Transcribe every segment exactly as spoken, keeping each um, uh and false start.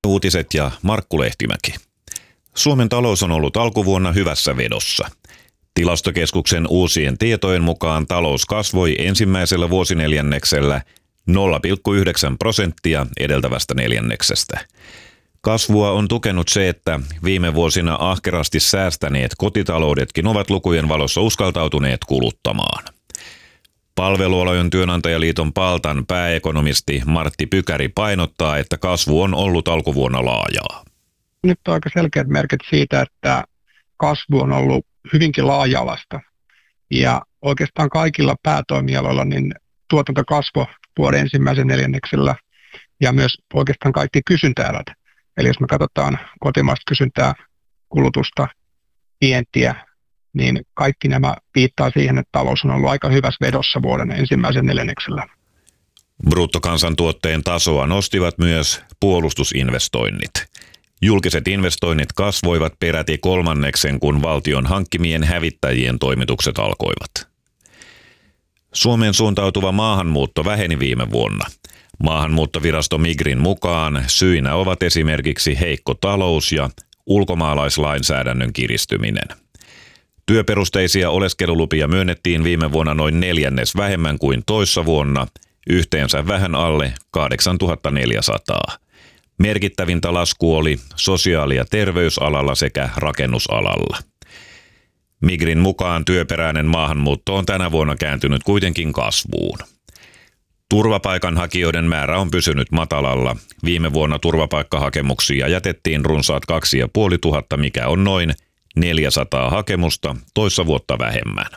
Uutiset ja Markku Lehtimäki. Suomen talous on ollut alkuvuonna hyvässä vedossa. Tilastokeskuksen uusien tietojen mukaan talous kasvoi ensimmäisellä vuosineljänneksellä nolla pilkku yhdeksän prosenttia edeltävästä neljänneksestä. Kasvua on tukenut se, että viime vuosina ahkerasti säästäneet kotitaloudetkin ovat lukujen valossa uskaltautuneet kuluttamaan. Palvelualojen työnantajaliiton Paltan pääekonomisti Martti Pykäri painottaa, että kasvu on ollut alkuvuonna laajaa. Nyt on aika selkeät merkit siitä, että kasvu on ollut hyvinkin laaja-alaista. Ja oikeastaan kaikilla päätoimialoilla niin tuotanto kasvoi vuoden ensimmäisen neljänneksellä ja myös oikeastaan kaikki kysyntäalat. Eli jos me katsotaan kotimaista kysyntää, kulutusta, vientiä, niin kaikki nämä viittaa siihen, että talous on ollut aika hyvässä vedossa vuoden ensimmäisen neljänneksellä. Bruttokansantuotteen tasoa nostivat myös puolustusinvestoinnit. Julkiset investoinnit kasvoivat peräti kolmanneksen, kun valtion hankkimien hävittäjien toimitukset alkoivat. Suomeen suuntautuva maahanmuutto väheni viime vuonna. Maahanmuuttovirasto Migrin mukaan syinä ovat esimerkiksi heikko talous ja ulkomaalaislainsäädännön kiristyminen. Työperusteisia oleskelulupia myönnettiin viime vuonna noin neljännes vähemmän kuin toissa vuonna, yhteensä vähän alle kahdeksantuhatta neljäsataa. Merkittävintä lasku oli sosiaali- ja terveysalalla sekä rakennusalalla. Migrin mukaan työperäinen maahanmuutto on tänä vuonna kääntynyt kuitenkin kasvuun. Turvapaikanhakijoiden määrä on pysynyt matalalla. Viime vuonna turvapaikkahakemuksia jätettiin runsaat kaksi ja puoli tuhatta, mikä on noin neljäsataa hakemusta toissa vuotta vähemmän.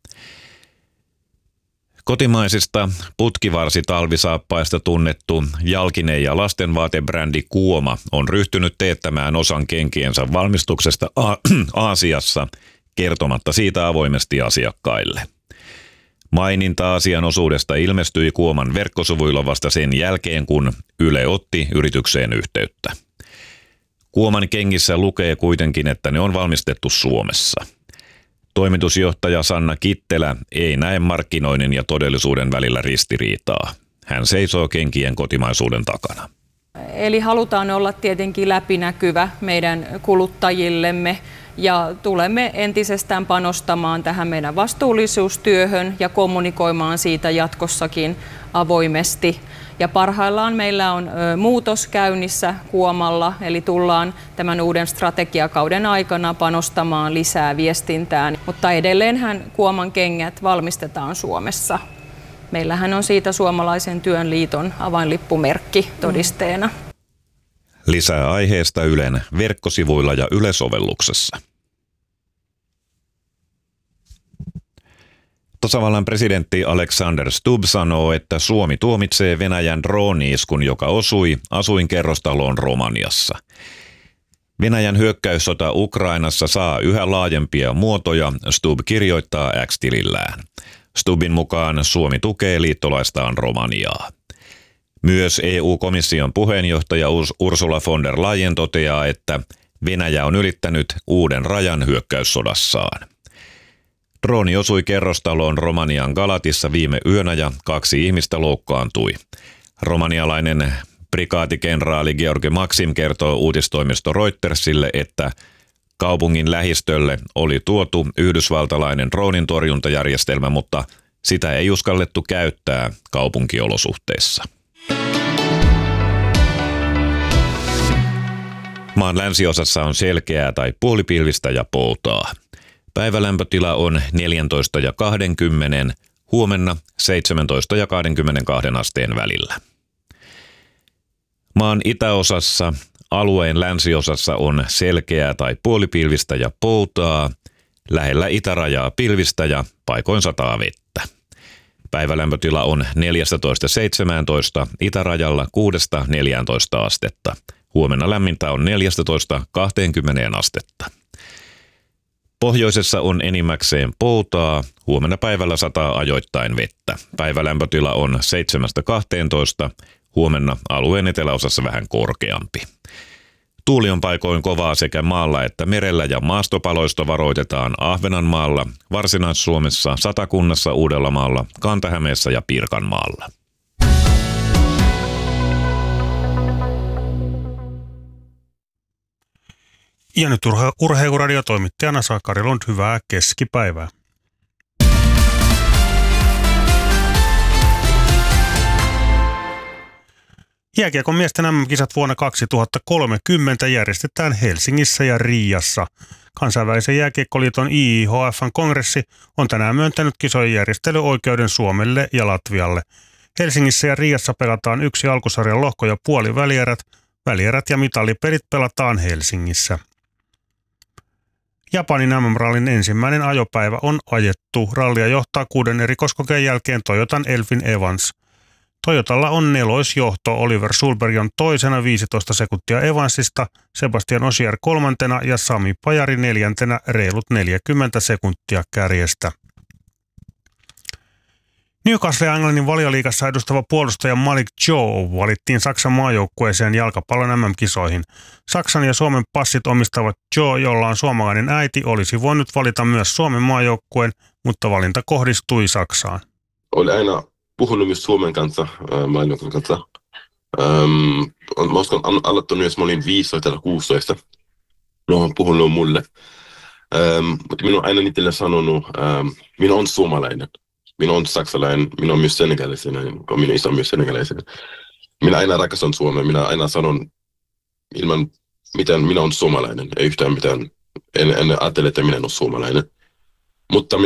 Kotimaisista putkivarsitalvisaappaista tunnettu jalkine- ja lastenvaatebrändi Kuoma on ryhtynyt teettämään osan kenkiensä valmistuksesta A- Aasiassa kertomatta siitä avoimesti asiakkaille. Maininta asian osuudesta ilmestyi Kuoman verkkosivuilla vasta sen jälkeen, kun Yle otti yritykseen yhteyttä. Kuoman kengissä lukee kuitenkin, että ne on valmistettu Suomessa. Toimitusjohtaja Sanna Kittelä ei näe markkinoinnin ja todellisuuden välillä ristiriitaa. Hän seisoo kenkien kotimaisuuden takana. Eli halutaan olla tietenkin läpinäkyvä meidän kuluttajillemme ja tulemme entisestään panostamaan tähän meidän vastuullisuustyöhön ja kommunikoimaan siitä jatkossakin avoimesti. Ja parhaillaan meillä on ö, muutos käynnissä Kuomalla, eli tullaan tämän uuden strategiakauden aikana panostamaan lisää viestintään. Mutta edelleenhän Kuoman kengät valmistetaan Suomessa. Meillähän on siitä Suomalaisen työn liiton avainlippumerkki todisteena. Lisää aiheesta Ylen verkkosivuilla ja Yle-sovelluksessa. Tasavallan presidentti Alexander Stubb sanoo, että Suomi tuomitsee Venäjän drooni-iskun, joka osui asuinkerrostaloon Romaniassa. Venäjän hyökkäyssota Ukrainassa saa yhä laajempia muotoja, Stubb kirjoittaa X-tilillään. Stubbin mukaan Suomi tukee liittolaistaan Romaniaa. Myös E U-komission puheenjohtaja Ursula von der Leyen toteaa, että Venäjä on ylittänyt uuden rajan hyökkäyssodassaan. Drooni osui kerrostaloon Romanian Galatissa viime yönä ja kaksi ihmistä loukkaantui. Romanialainen prikaatikenraali Georgi Maxim kertoo uutistoimisto Reutersille, että kaupungin lähistölle oli tuotu yhdysvaltalainen droonin torjuntajärjestelmä, mutta sitä ei uskallettu käyttää kaupunkiolosuhteissa. Maan länsiosassa on selkeää tai puolipilvistä ja poutaa. Päivälämpötila on neljätoista ja kaksikymmentä, huomenna seitsemäntoista ja kaksikymmentäkaksi asteen välillä. Maan itäosassa, alueen länsiosassa on selkeää tai puolipilvistä ja poutaa, lähellä itärajaa pilvistä ja paikoin sataa vettä. Päivälämpötila on neljätoista seitsemäntoista, itärajalla kuudesta neljääntoista astetta. Huomenna lämmintä on neljätoista kaksikymmentä astetta. Pohjoisessa on enimmäkseen poutaa, huomenna päivällä sataa ajoittain vettä. Päivälämpötila on seitsemästä kahteentoista, huomenna alueen eteläosassa vähän korkeampi. Tuuli on paikoin kovaa sekä maalla että merellä ja maastopaloista varoitetaan Ahvenanmaalla, Varsinais-Suomessa, Satakunnassa, Uudellamaalla, Kanta-Hämeessä ja Pirkanmaalla. Ja nyt urhe- Urheiluradio toimittajana Sakari Lund, hyvää keskipäivää. Jääkiekon miesten M M-kisat vuonna kaksituhattakolmekymmentä järjestetään Helsingissä ja Riassa. Kansainvälisen jääkiekkoliiton I I H F:n kongressi on tänään myöntänyt kisojen järjestelyoikeuden Suomelle ja Latvialle. Helsingissä ja Riassa pelataan yksi alkusarjan lohko ja puoli välierät. Välierät ja mitalipelit pelataan Helsingissä. Japanin M M-rallin ensimmäinen ajopäivä on ajettu. Rallia johtaa kuuden erikoiskokeen jälkeen Toyotan Elfin Evans. Toyotalla on neloisjohto. Oliver Sulberg on toisena viisitoista sekuntia Evansista, Sebastian Ogier kolmantena ja Sami Pajari neljäntenä reilut neljäkymmentä sekuntia kärjestä. Newcastle Englannin Valioliigassa edustava puolustaja Malik Joe valittiin Saksan maajoukkueeseen jalkapallon M M-kisoihin. Saksan ja Suomen passit omistavat Joe, jolla on suomalainen äiti, olisi voinut valita myös Suomen maajoukkueen, mutta valinta kohdistui Saksaan. Oli aina puhunut myös Suomen kanssa, äh, maailman kanssa. Ähm, mä uskon, aloittanut, jos mä olin viisitoista tai kuusitoista. No, on puhunut mulle. Ähm, mutta minä olen aina niille sanonut, ähm, minä olen suomalainen. Minä olen saksalainen, minä olen myös senegalainen, kun minä isä on myös senegalainen. Minä aina rakastan Suomea, minä aina sanon ilman mitään, minä olen suomalainen, ei yhtään mitään. En, en ajattele, että minä olen suomalainen. Mutta minä